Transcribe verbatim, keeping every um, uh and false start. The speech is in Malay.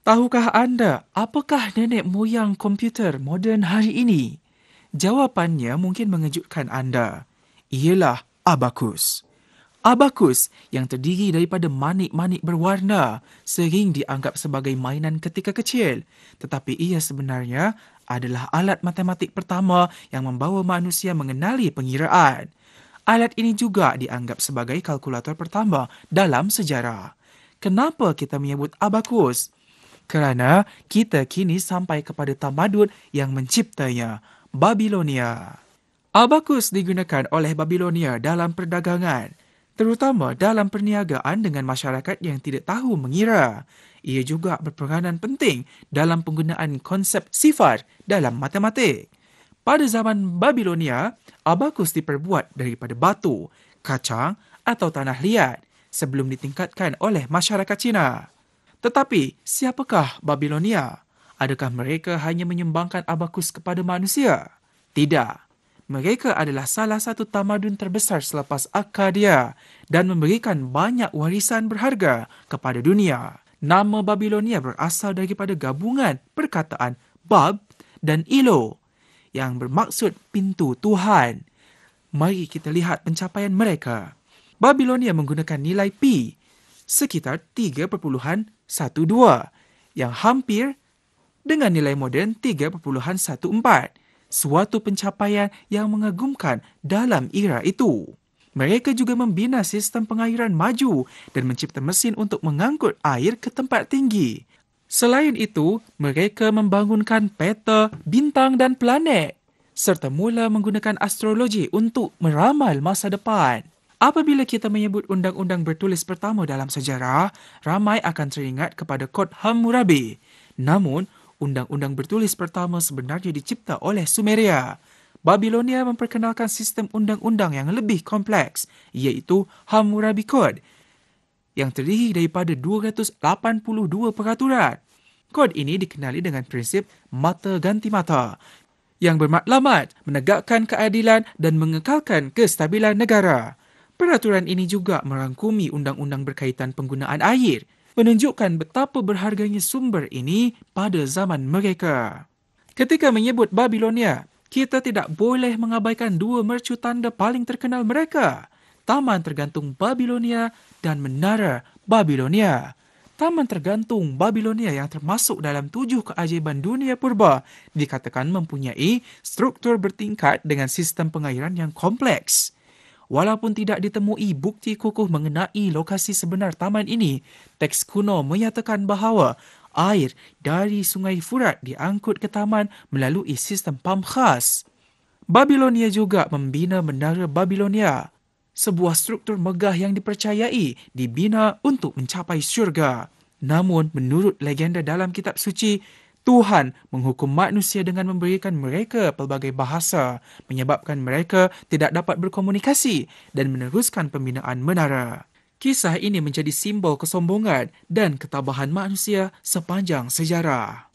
Tahukah anda apakah nenek moyang komputer moden hari ini? Jawapannya mungkin mengejutkan anda. Ialah abakus. Abakus yang terdiri daripada manik-manik berwarna sering dianggap sebagai mainan ketika kecil. Tetapi ia sebenarnya adalah alat matematik pertama yang membawa manusia mengenali pengiraan. Alat ini juga dianggap sebagai kalkulator pertama dalam sejarah. Kenapa kita menyebut abakus? Kerana kita kini sampai kepada tamadun yang menciptanya, Babilonia. Abakus digunakan oleh Babilonia dalam perdagangan, terutama dalam perniagaan dengan masyarakat yang tidak tahu mengira. Ia juga berperanan penting dalam penggunaan konsep sifar dalam matematik. Pada zaman Babilonia, abakus diperbuat daripada batu, kacang atau tanah liat sebelum ditingkatkan oleh masyarakat Cina. Tetapi, siapakah Babilonia? Adakah mereka hanya menyumbangkan abakus kepada manusia? Tidak. Mereka adalah salah satu tamadun terbesar selepas Akkadia dan memberikan banyak warisan berharga kepada dunia. Nama Babilonia berasal daripada gabungan perkataan Bab dan Ilo yang bermaksud pintu Tuhan. Mari kita lihat pencapaian mereka. Babilonia menggunakan nilai pi sekitar tiga perpuluhan satu dua yang hampir dengan nilai moden tiga perpuluhan satu empat. Suatu pencapaian yang mengagumkan dalam era itu. Mereka juga membina sistem pengairan maju dan mencipta mesin untuk mengangkut air ke tempat tinggi. Selain itu, mereka membangunkan peta, bintang dan planet serta mula menggunakan astrologi untuk meramal masa depan. Apabila kita menyebut undang-undang bertulis pertama dalam sejarah, ramai akan teringat kepada Kod Hammurabi. Namun, undang-undang bertulis pertama sebenarnya dicipta oleh Sumeria. Babilonia memperkenalkan sistem undang-undang yang lebih kompleks, iaitu Hammurabi Code, yang terdiri daripada dua ratus lapan puluh dua peraturan. Kod ini dikenali dengan prinsip mata ganti mata, yang bermatlamat menegakkan keadilan dan mengekalkan kestabilan negara. Peraturan ini juga merangkumi undang-undang berkaitan penggunaan air, menunjukkan betapa berharganya sumber ini pada zaman mereka. Ketika menyebut Babilonia, kita tidak boleh mengabaikan dua mercu tanda paling terkenal mereka, Taman Tergantung Babilonia dan Menara Babilonia. Taman Tergantung Babilonia yang termasuk dalam tujuh keajaiban dunia purba dikatakan mempunyai struktur bertingkat dengan sistem pengairan yang kompleks. Walaupun tidak ditemui bukti kukuh mengenai lokasi sebenar taman ini, teks kuno menyatakan bahawa air dari Sungai Furat diangkut ke taman melalui sistem pam khas. Babilonia juga membina Menara Babilonia, sebuah struktur megah yang dipercayai dibina untuk mencapai syurga. Namun, menurut legenda dalam kitab suci, Tuhan menghukum manusia dengan memberikan mereka pelbagai bahasa, menyebabkan mereka tidak dapat berkomunikasi dan meneruskan pembinaan menara. Kisah ini menjadi simbol kesombongan dan ketabahan manusia sepanjang sejarah.